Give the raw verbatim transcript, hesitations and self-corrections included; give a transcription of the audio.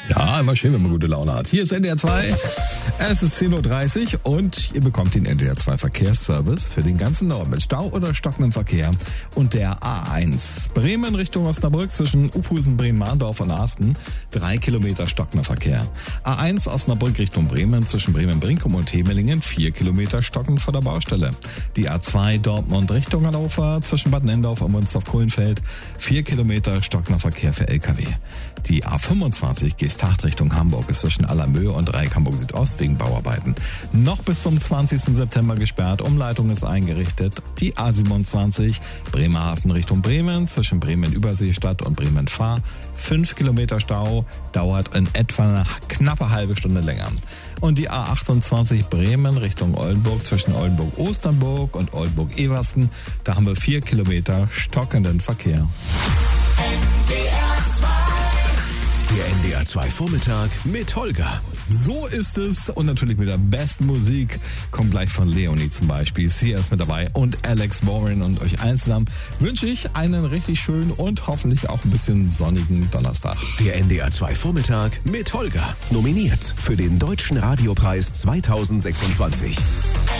Ja, immer schön, wenn man gute Laune hat. Hier ist N D R zwei. Es ist zehn Uhr dreißig und ihr bekommt den N D R zwei Verkehrsservice für den ganzen Norden mit Stau oder stockendem Verkehr und der A eins. Bremen Richtung Osnabrück zwischen Uphusen, Bremen-Mahndorf und Arsten. Drei Kilometer stockender Verkehr. A eins Osnabrück Richtung Bremen zwischen Bremen-Brinkum und Hemelingen. Vier Kilometer stockend vor der Baustelle. Die A zwei Dortmund Richtung Hannover zwischen Bad Nendorf und Münster-Kohlenfeld. Vier Kilometer stockender Verkehr für L K W. Die A fünfundzwanzig Geesthacht Richtung Hamburg ist zwischen Allermöhe und Dreieck Hamburg Südost wegen Bauarbeiten noch bis zum zwanzigsten September gesperrt. Umleitung ist eingerichtet. Die A siebenundzwanzig Bremerhaven Richtung Bremen zwischen Bremen-Überseestadt und Bremen-Fahr. Fünf Kilometer Stau, dauert in etwa eine knappe halbe Stunde länger. Und die A achtundzwanzig Bremen Richtung Oldenburg zwischen Oldenburg-Osternburg und Oldenburg-Eversten. Da haben wir vier Kilometer stockenden Verkehr. Der N D R zwei Vormittag mit Holger. So ist es und natürlich mit der besten Musik. Kommt gleich von Leonie zum Beispiel. Sie ist mit dabei und Alex Warren und euch allen zusammen wünsche ich einen richtig schönen und hoffentlich auch ein bisschen sonnigen Donnerstag. Der N D R zwei Vormittag mit Holger. Nominiert für den Deutschen Radiopreis zweitausendsechsundzwanzig.